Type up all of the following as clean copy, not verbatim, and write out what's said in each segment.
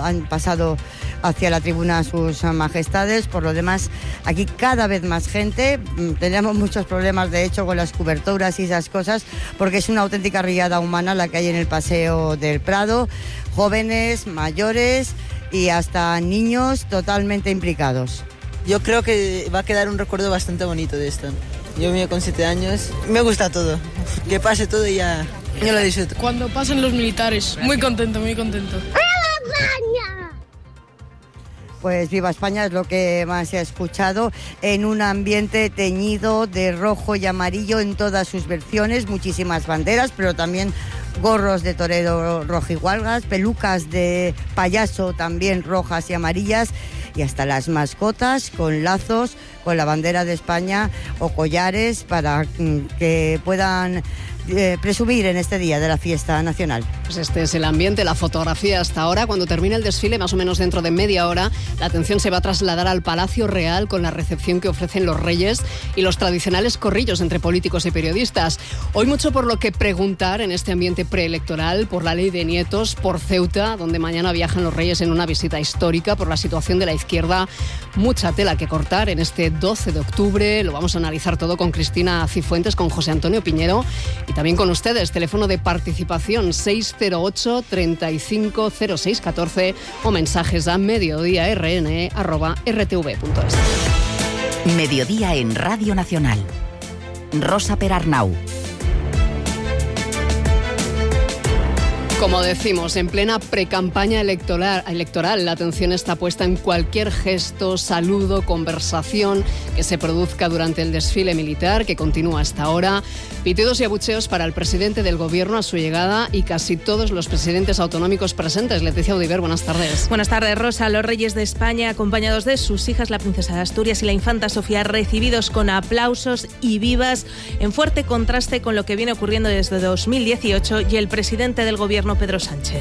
han pasado hacia la tribuna sus majestades. Por lo demás, aquí cada vez más gente. Tenemos muchos problemas, de hecho, con las coberturas y esas cosas, porque es una auténtica riada humana la que hay en el Paseo del Prado. Jóvenes, mayores y hasta niños totalmente implicados. Yo creo que va a quedar un recuerdo bastante bonito de esto. Yo vine con 7 años, me gusta todo. Que pase todo y ya, yo lo disfruto. Cuando pasen los militares, muy contento, muy contento. Pues Viva España es lo que más se ha escuchado, en un ambiente teñido de rojo y amarillo en todas sus versiones, muchísimas banderas, pero también gorros de torero rojigualgas, pelucas de payaso también rojas y amarillas, y hasta las mascotas con lazos con la bandera de España o collares para que puedan presumir en este día de la fiesta nacional. Pues este es el ambiente, la fotografía hasta ahora. Cuando termine el desfile, más o menos dentro de media hora, la atención se va a trasladar al Palacio Real con la recepción que ofrecen los reyes y los tradicionales corrillos entre políticos y periodistas. Hoy mucho por lo que preguntar en este ambiente preelectoral, por la ley de nietos, por Ceuta, donde mañana viajan los reyes en una visita histórica, por la situación de la izquierda. Mucha tela que cortar en este 12 de octubre. Lo vamos a analizar todo con Cristina Cifuentes, con José Antonio Piñero y también con ustedes. Teléfono de participación 608-350614 o mensajes a mediodíarn@rtv.es. Mediodía en Radio Nacional. Rosa Perarnau. Como decimos, en plena precampaña electoral, la atención está puesta en cualquier gesto, saludo, conversación que se produzca durante el desfile militar que continúa hasta ahora. Pitidos y abucheos para el presidente del gobierno a su llegada y casi todos los presidentes autonómicos presentes. Leticia Audiver, buenas tardes. Buenas tardes, Rosa. Los reyes de España, acompañados de sus hijas, la princesa de Asturias y la infanta Sofía, recibidos con aplausos y vivas, en fuerte contraste con lo que viene ocurriendo desde 2018 y el presidente del gobierno, Pedro Sánchez.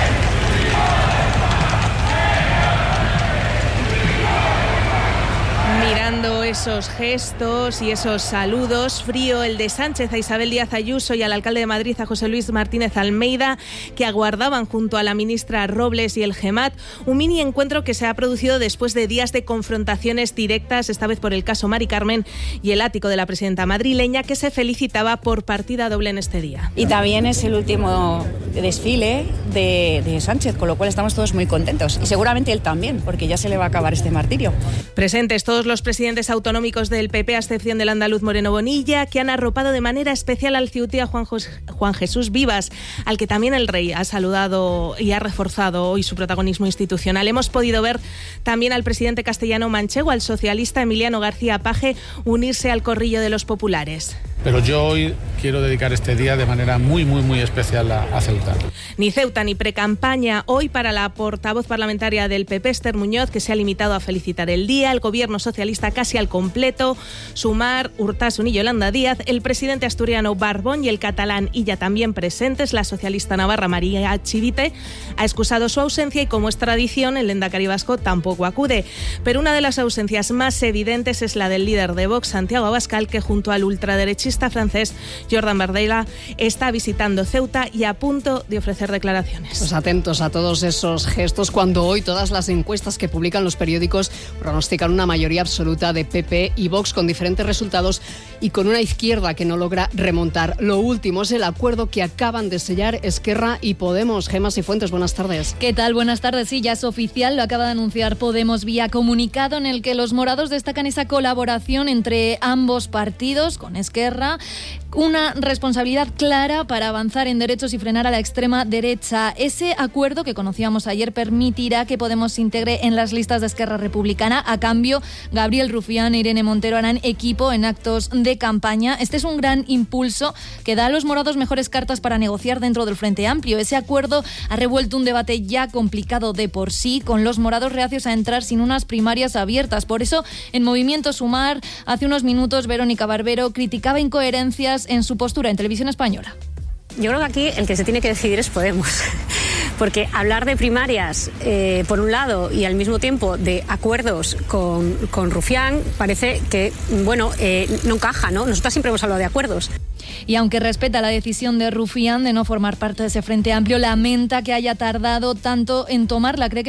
Mirando esos gestos y esos saludos, frío el de Sánchez a Isabel Díaz Ayuso y al alcalde de Madrid, a José Luis Martínez Almeida, que aguardaban junto a la ministra Robles y el GEMAT un mini encuentro que se ha producido después de días de confrontaciones directas, esta vez por el caso Mari Carmen y el ático de la presidenta madrileña, que se felicitaba por partida doble en este día. Y también es el último desfile de Sánchez, con lo cual estamos todos muy contentos. Y seguramente él también, porque ya se le va a acabar este martirio. Presentes todos los presidentes autonómicos del PP, a excepción del andaluz Moreno Bonilla, que han arropado de manera especial al ciutia Juan Jesús Vivas, al que también el rey ha saludado y ha reforzado hoy su protagonismo institucional. Hemos podido ver también al presidente castellano manchego, al socialista Emiliano García Paje, unirse al corrillo de los populares. Pero yo hoy quiero dedicar este día de manera muy, muy, muy especial a Ceuta. Ni Ceuta ni precampaña hoy para la portavoz parlamentaria del PP, Esther Muñoz, que se ha limitado a felicitar el día, el gobierno socialista casi al completo, Sumar, Urtasun y Yolanda Díaz, el presidente asturiano Barbón y el catalán Illa también presentes, la socialista navarra María Chivite ha excusado su ausencia y, como es tradición, el lehendakari vasco tampoco acude. Pero una de las ausencias más evidentes es la del líder de Vox, Santiago Abascal, que junto al ultraderechista francés Jordan Bardella está visitando Ceuta y a punto de ofrecer declaraciones. Pues atentos a todos esos gestos cuando hoy todas las encuestas que publican los periódicos pronostican una mayoría absoluta de PP y Vox con diferentes resultados y con una izquierda que no logra remontar. Lo último es el acuerdo que acaban de sellar Esquerra y Podemos. Gemma Cifuentes, buenas tardes. ¿Qué tal? Buenas tardes. Sí, ya es oficial, lo acaba de anunciar Podemos vía comunicado, en el que los morados destacan esa colaboración entre ambos partidos con Esquerra, una responsabilidad clara para avanzar en derechos y frenar a la extrema derecha. Ese acuerdo que conocíamos ayer permitirá que Podemos se integre en las listas de Esquerra Republicana. A cambio, Gabriel Rufián e Irene Montero harán equipo en actos de campaña. Este es un gran impulso que da a los morados mejores cartas para negociar dentro del Frente Amplio. Ese acuerdo ha revuelto un debate ya complicado de por sí, con los morados reacios a entrar sin unas primarias abiertas. Por eso, en Movimiento Sumar, hace unos minutos, Verónica Barbero criticaba incoherencias en su postura en Televisión Española. Yo creo que aquí el que se tiene que decidir es Podemos, porque hablar de primarias por un lado y al mismo tiempo de acuerdos con Rufián parece que, bueno, no encaja, ¿no? Nosotras siempre hemos hablado de acuerdos. Y aunque respeta la decisión de Rufián de no formar parte de ese Frente Amplio, lamenta que haya tardado tanto en tomarla. Cree que